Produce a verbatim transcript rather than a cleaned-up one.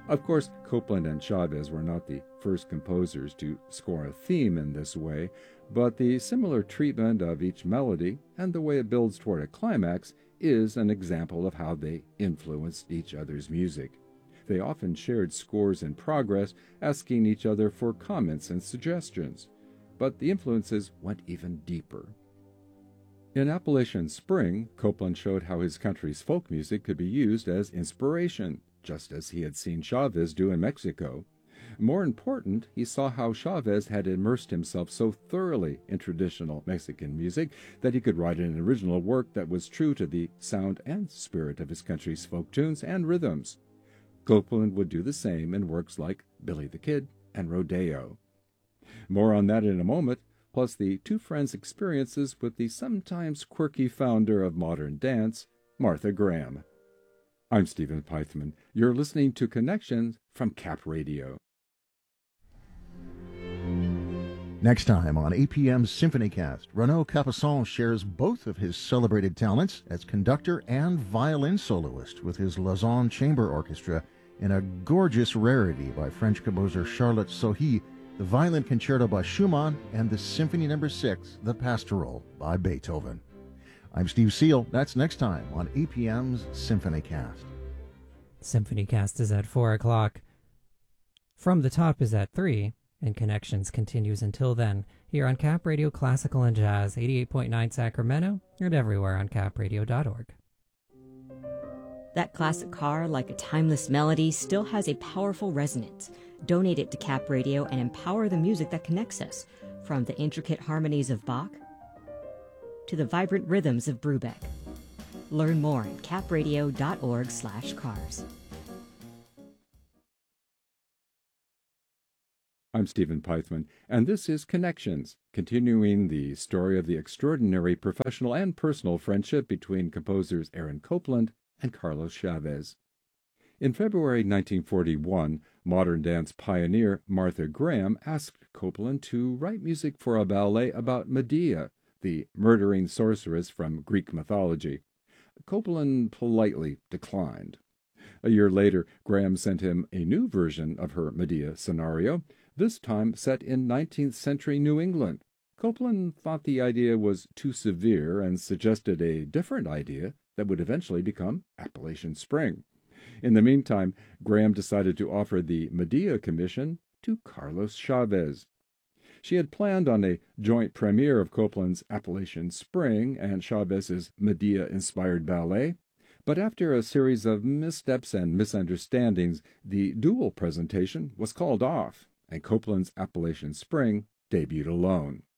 Of course, Copland and Chavez were not the first composers to score a theme in this way, but the similar treatment of each melody and the way it builds toward a climax is an example of how they influenced each other's music. They often shared scores in progress, asking each other for comments and suggestions, but the influences went even deeper. In Appalachian Spring, Copland showed how his country's folk music could be used as inspiration, just as he had seen Chavez do in Mexico. More important, he saw how Chavez had immersed himself so thoroughly in traditional Mexican music that he could write an original work that was true to the sound and spirit of his country's folk tunes and rhythms. Copland would do the same in works like Billy the Kid and Rodeo. More on that in a moment, plus the two friends' experiences with the sometimes quirky founder of modern dance, Martha Graham. I'm Stephen Pythman. You're listening to Connections from Cap Radio. Next time on A P M's SymphonyCast, Renaud Capuçon shares both of his celebrated talents as conductor and violin soloist with his Lausanne Chamber Orchestra in a gorgeous rarity by French composer Charlotte Sohi, the Violin Concerto by Schumann, and the Symphony Number six, The Pastoral, by Beethoven. I'm Steve Seal. That's next time on A P M's SymphonyCast. SymphonyCast is at four o'clock. From the Top is at three, and Connections continues until then, here on Cap Radio Classical and Jazz, eighty-eight point nine Sacramento, and everywhere on cap radio dot org. That classic car, like a timeless melody, still has a powerful resonance. Donate it to Cap Radio and empower the music that connects us, from the intricate harmonies of Bach to the vibrant rhythms of Brubeck. Learn more at cap radio dot org slash cars. I'm Stephen Pythman, and this is Connections, continuing the story of the extraordinary professional and personal friendship between composers Aaron Copland and Carlos Chavez. In February nineteen forty-one, modern dance pioneer Martha Graham asked Copland to write music for a ballet about Medea, the murdering sorceress from Greek mythology. Copland politely declined. A year later, Graham sent him a new version of her Medea scenario, this time set in nineteenth century New England. Copland thought the idea was too severe and suggested a different idea that would eventually become Appalachian Spring. In the meantime, Graham decided to offer the Medea commission to Carlos Chavez. She had planned on a joint premiere of Copland's Appalachian Spring and Chavez's Medea-inspired ballet, but after a series of missteps and misunderstandings, the dual presentation was called off, and Copland's Appalachian Spring debuted alone.